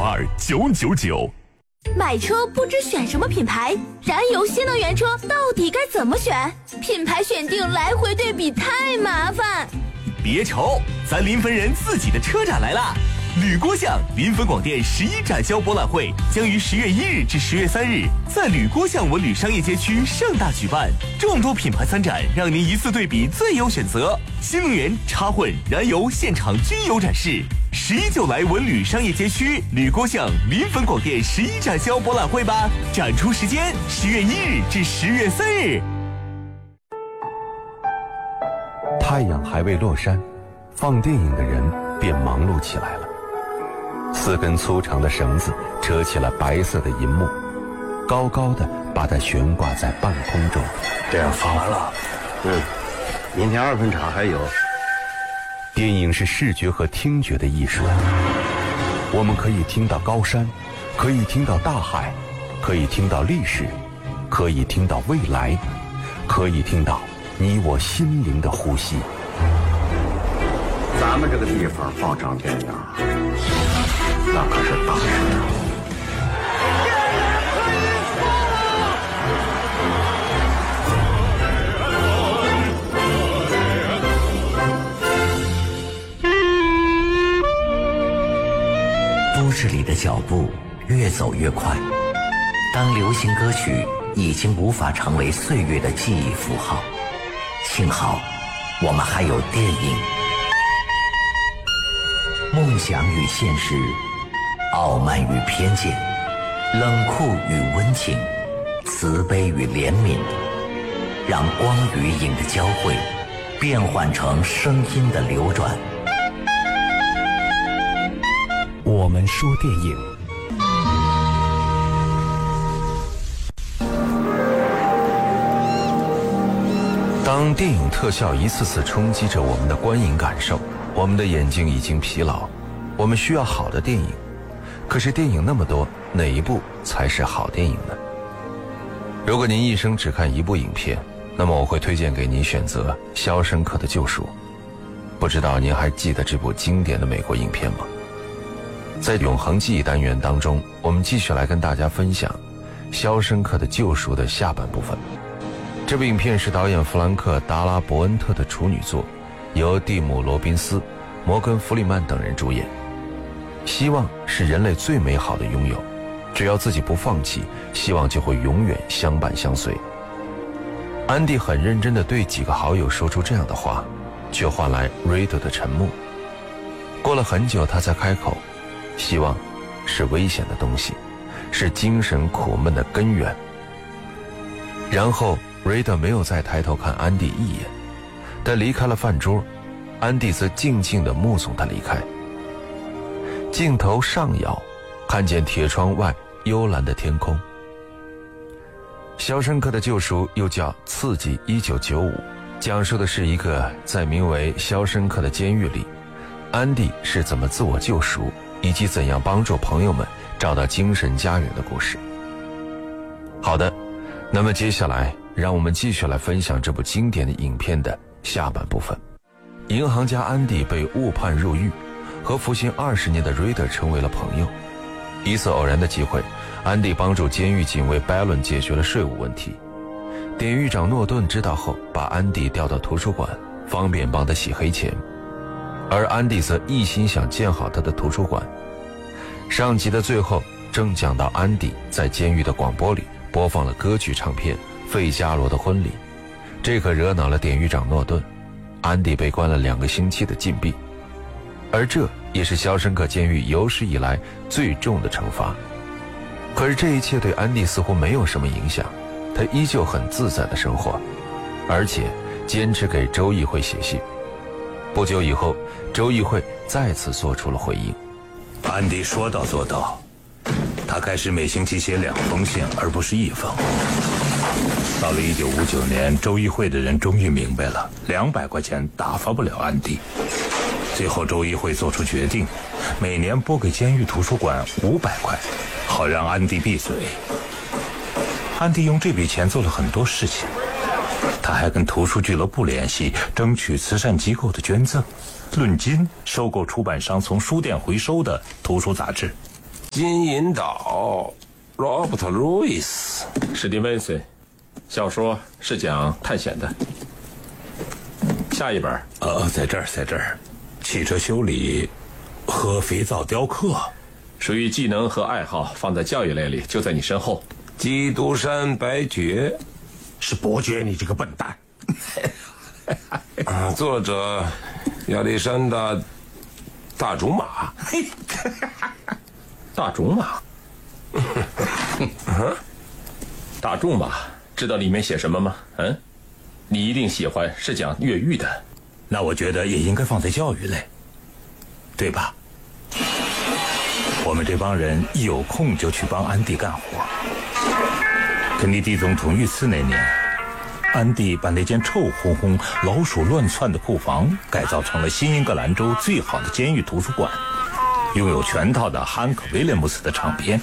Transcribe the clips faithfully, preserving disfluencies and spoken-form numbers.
二九九九。 买车不知选什么品牌，燃油新能源车到底该怎么选？品牌选定来回对比太麻烦。 别愁，咱临汾人自己的车展来啦！吕郭巷临汾广电十一展销博览会将于十月一日至十月三日在吕郭巷文旅商业街区盛大举办，众多品牌参展，让您一次对比最优选择。新能源、插混、燃油现场均有展示。十一就来文旅商业街区吕郭巷临汾广电十一展销博览会吧！展出时间十月一日至十月三日。 太阳还未落山，放电影的人便忙碌起来了。四根粗长的绳子扯起了白色的银幕，高高的把它悬挂在半空中。 这样放完了，嗯，明天二分场还有。 电影是视觉和听觉的艺术，我们可以听到高山，可以听到大海，可以听到历史，可以听到未来，可以听到你我心灵的呼吸。 咱们这个地方放场电影，那可是大事啊！ 都市里的脚步越走越快，当流行歌曲已经无法成为岁月的记忆符号，幸好我们还有电影。梦想与现实，傲慢与偏见，冷酷与温情，慈悲与怜悯，让光与影的交汇变换成声音的流转。 我们说电影。当电影特效一次次冲击着我们的观影感受，我们的眼睛已经疲劳，我们需要好的电影。可是电影那么多，哪一部才是好电影呢？如果您一生只看一部影片，那么我会推荐给您选择《肖申克的救赎》。不知道您还记得这部经典的美国影片吗？在永恒记忆单元当中，我们继续来跟大家分享《肖申克的救赎》的下半部分。这部影片是导演弗兰克·达拉伯恩特的处女作，由蒂姆·罗宾斯、摩根·弗里曼等人主演。希望是人类最美好的拥有，只要自己不放弃，希望就会永远相伴相随。安迪很认真地对几个好友说出这样的话，却换来瑞德的沉默。过了很久，他才开口，希望是危险的东西，是精神苦闷的根源。然后瑞德没有再抬头看安迪一眼，但离开了饭桌，安迪则静静地目送他离开。镜头上摇，看见铁窗外幽蓝的天空。肖申克的救赎又叫刺激一九九五，讲述的是一个在名为肖申克的监狱里，安迪是怎么自我救赎，以及怎样帮助朋友们找到精神家园的故事。好的，那么接下来让我们继续来分享这部经典的影片的下半部分。银行家安迪被误判入狱，和服刑二十年的瑞德成为了朋友。一次偶然的机会，安迪帮助监狱警卫拜伦解决了税务问题。典狱长诺顿知道后，把安迪调到图书馆，方便帮他洗黑钱。而安迪则一心想建好他的图书馆。上集的最后正讲到安迪在监狱的广播里播放了歌曲唱片《费加罗的婚礼》，这可惹恼了典狱长诺顿，安迪被关了两个星期的禁闭。而这也是肖申克监狱有史以来最重的惩罚。可是这一切对安迪似乎没有什么影响，他依旧很自在的生活，而且坚持给州议会写信。不久以后，州议会再次做出了回应。 安迪说到做到，他开始每星期写两封信，而不是一封。到了一九五九年，州议会的人终于明白了，两百块钱打发不了安迪。最后州议会做出决定，每年拨给监狱图书馆五百块，好让安迪闭嘴。安迪用这笔钱做了很多事情，他还跟图书俱乐部联系，争取慈善机构的捐赠，论斤收购出版商从书店回收的图书杂志。 金银岛 ，Robert Louis， 史蒂文森，小说是讲探险的。下一本， 呃，在这儿，在这儿，汽车修理和肥皂雕刻， 属于技能和爱好，放在教育类里，就在你身后。 基督山伯爵， 是伯爵，你这个笨蛋。 啊，作者亚历山大大仲马。 大仲马。大仲马，知道里面写什么吗？嗯，你一定喜欢，是讲越狱的。 那我觉得也应该放在教育类，对吧？我们这帮人一有空就去帮安迪干活。肯尼迪总统遇刺那年，安迪把那间臭烘烘、老鼠乱窜的库房改造成了新英格兰州最好的监狱图书馆，拥有全套的汉克·威廉姆斯的唱片。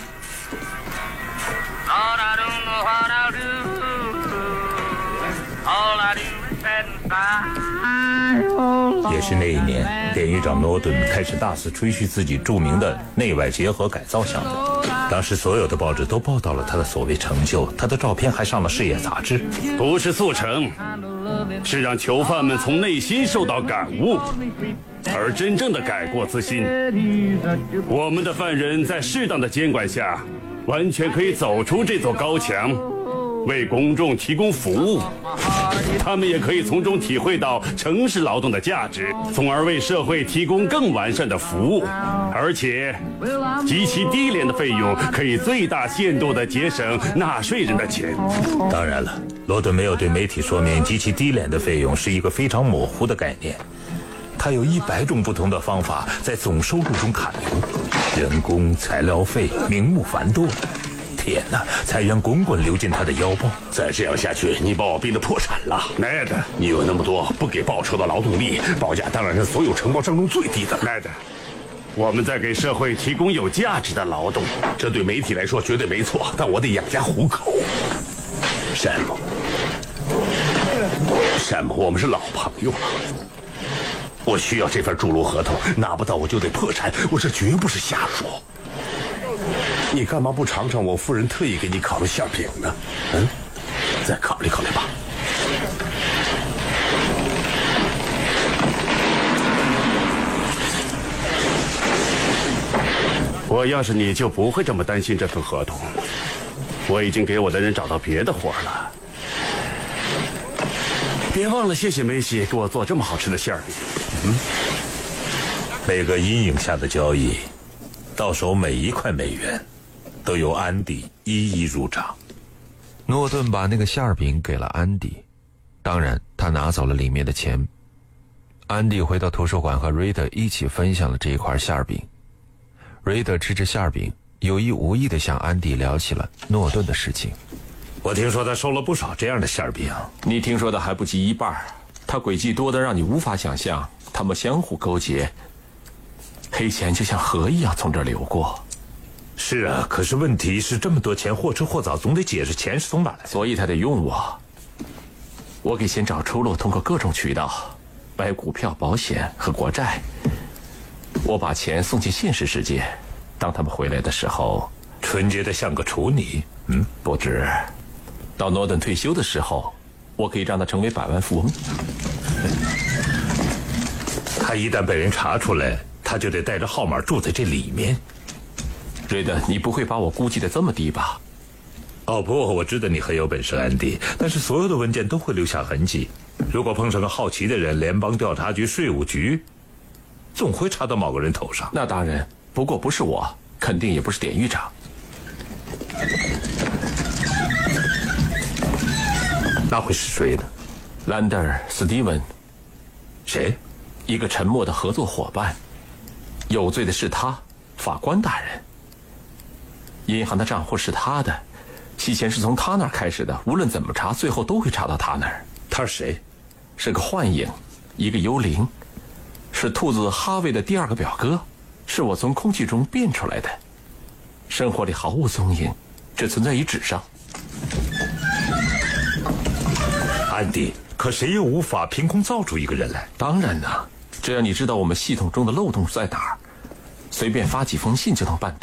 也是那一年，典狱长诺顿开始大肆吹嘘自己著名的内外结合改造项目。当时所有的报纸都报道了他的所谓成就，他的照片还上了《事业》杂志。 不是速成，是让囚犯们从内心受到感悟，而真正的改过自新。我们的犯人在适当的监管下，完全可以走出这座高墙，为公众提供服务。他们也可以从中体会到城市劳动的价值，从而为社会提供更完善的服务。而且极其低廉的费用可以最大限度地节省纳税人的钱。 当然了，罗顿没有对媒体说明极其低廉的费用是一个非常模糊的概念。他有一百种不同的方法在总收入中砍油，人工、材料费、名目繁多。天哪，财源滚滚流进他的腰包。 再这样下去，你把我逼得破产了。 Ned， 你有那么多不给报酬的劳动力，报价当然是所有承包商中最低的。 Ned，我们在给社会提供有价值的劳动， 这对媒体来说绝对没错，但我得养家糊口。山姆，山姆，我们是老朋友了。我需要这份筑路合同，拿不到我就得破产，我这绝不是瞎说。你干嘛不尝尝我夫人特意给你烤的馅饼呢？嗯，再考虑考虑吧。 我要是你就不会这么担心这份合同。我已经给我的人找到别的活了。别忘了谢谢梅西给我做这么好吃的馅饼。 嗯，每个阴影下的交易，到手每一块美元都由安迪一一入账。 诺顿把那个馅饼给了安迪，当然他拿走了里面的钱。安迪回到图书馆和瑞德一起分享了这一块馅饼。瑞德吃着馅饼，有意无意地向安迪聊起了诺顿的事情。 我听说他收了不少这样的馅饼。 你听说的还不及一半，他诡计多得让你无法想象，他们相互勾结，黑钱就像河一样从这儿流过。 是啊，可是问题是这么多钱或迟或早总得解释钱是从哪来的， 所以他得用我。我给钱找出路，通过各种渠道，买股票、保险和国债。我把钱送进现实世界，当他们回来的时候， 纯洁的像个处女。 嗯，不止。到诺顿退休的时候，我可以让他成为百万富翁。 他一旦被人查出来，他就得带着号码住在这里面。 瑞德，你不会把我估计的这么低吧？ 哦不，我知道你很有本事，安迪，但是所有的文件都会留下痕迹。如果碰上个好奇的人，联邦调查局、税务局总会查到某个人头上。 那当然，不过不是我，肯定也不是典狱长。 那会是谁呢？ 兰德尔·斯蒂文。 谁？ 一个沉默的合作伙伴。有罪的是他，法官大人。银行的账户是他的，洗钱是从他那儿开始的，无论怎么查，最后都会查到他那儿。 他是谁？ 是个幻影，一个幽灵，是兔子哈维的第二个表哥，是我从空气中变出来的，生活里毫无踪影，只存在于纸上。 安迪，可谁又无法凭空造出一个人来？ 当然呢，只要你知道我们系统中的漏洞在哪儿，随便发几封信就能办到。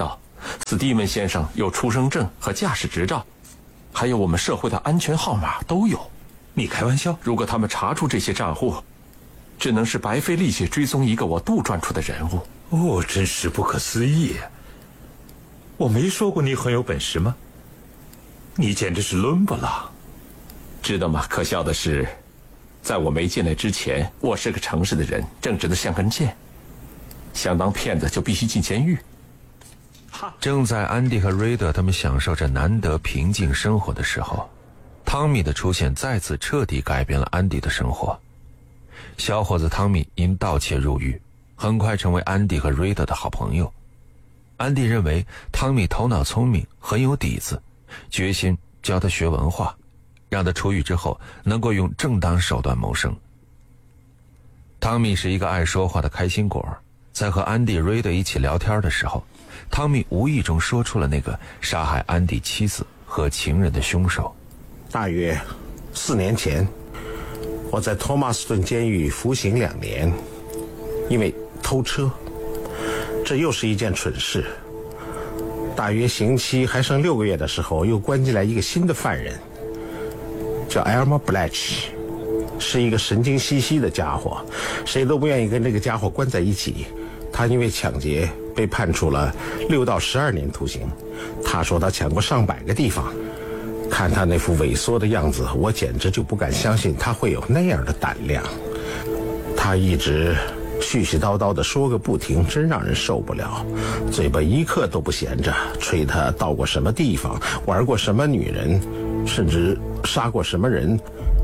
斯蒂文先生有出生证和驾驶执照，还有我们社会的安全号码都有。 你开玩笑？ 如果他们查出这些账户，只能是白费力气追踪一个我杜撰出的人物。 哦，真是不可思议！我没说过你很有本事吗？你简直是伦勃朗。 知道吗？可笑的是，在我没进来之前，我是个诚实的人，正直的像根箭。想当骗子就必须进监狱。 正在安迪和瑞德他们享受着难得平静生活的时候，汤米的出现再次彻底改变了安迪的生活。小伙子汤米因盗窃入狱，很快成为安迪和瑞德的好朋友。安迪认为汤米头脑聪明，很有底子，决心教他学文化，让他出狱之后能够用正当手段谋生。汤米是一个爱说话的开心果，在和安迪、瑞德一起聊天的时候，汤米无意中说出了那个杀害安迪妻子和情人的凶手。 大约四年前，我在托马斯顿监狱服刑两年，因为偷车。这又是一件蠢事。大约刑期还剩六个月的时候，又关进来一个新的犯人，叫 Elmer Blatch， 是一个神经兮兮的家伙，谁都不愿意跟这个家伙关在一起。他因为抢劫被判处了六到十二年徒刑。他说他抢过上百个地方。看他那副萎缩的样子，我简直就不敢相信他会有那样的胆量。他一直絮絮叨叨地说个不停，真让人受不了。嘴巴一刻都不闲着，吹他到过什么地方，玩过什么女人，甚至杀过什么人，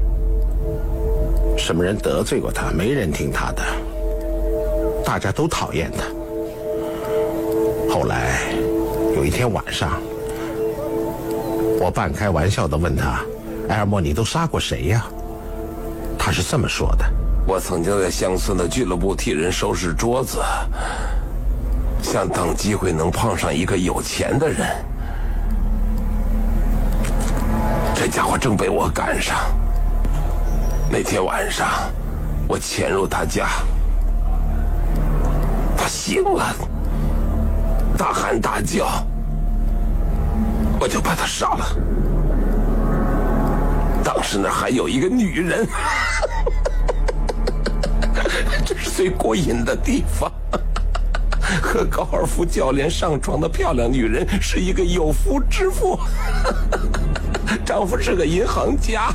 什么人得罪过他，没人听他的，大家都讨厌他。后来有一天晚上，我半开玩笑地问他：“埃尔莫，你都杀过谁呀？”他是这么说的：“ 我曾经在乡村的俱乐部替人收拾桌子，想等机会能碰上一个有钱的人。这家伙正被我赶上。那天晚上，我潜入他家，他醒了，大喊大叫，我就把他杀了。当时那儿还有一个女人。”这是最过瘾的地方。和高尔夫教练上床的漂亮女人是一个有夫之妇，丈夫是个银行家，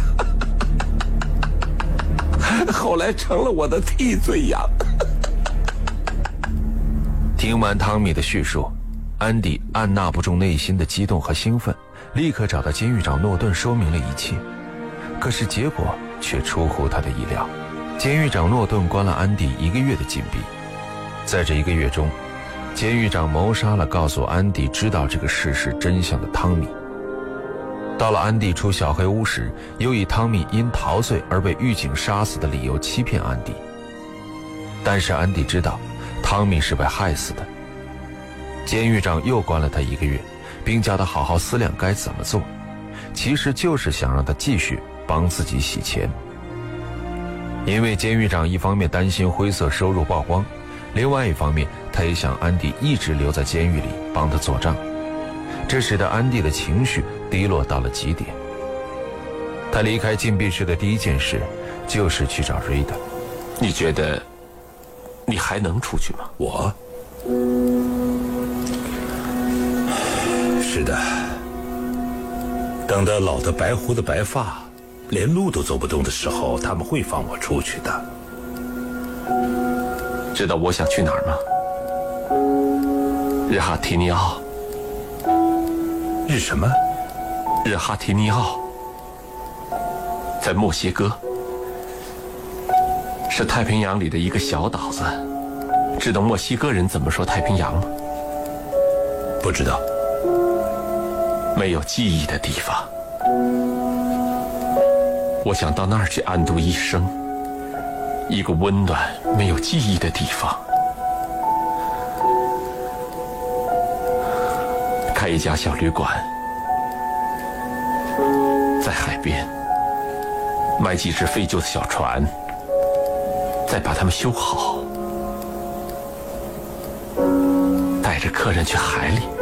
后来成了我的替罪羊。 听完汤米的叙述，安迪按捺不住内心的激动和兴奋，立刻找到监狱长诺顿说明了一切。可是结果却出乎他的意料。监狱长诺顿关了安迪一个月的禁闭，在这一个月中，监狱长谋杀了告诉安迪知道这个事实真相的汤米。到了安迪出小黑屋时，又以汤米因逃罪而被狱警杀死的理由欺骗安迪。但是安迪知道汤米是被害死的。监狱长又关了他一个月，并叫他好好思量该怎么做，其实就是想让他继续帮自己洗钱。因为监狱长一方面担心灰色收入曝光，另外一方面他也想安迪一直留在监狱里帮他做账，这使得安迪的情绪低落到了极点。他离开禁闭室的第一件事就是去找瑞德。 你觉得你还能出去吗？ 我是的，等到老的白胡子白发连路都走不动的时候，他们会放我出去的。 知道我想去哪儿吗？日哈提尼奥。 日什么？ 日哈提尼奥，在墨西哥，是太平洋里的一个小岛子。知道墨西哥人怎么说太平洋吗？ 不知道。 没有记忆的地方。我想到那儿去安度一生，一个温暖没有记忆的地方。开一家小旅馆，在海边，买几只废旧的小船，再把它们修好，带着客人去海里。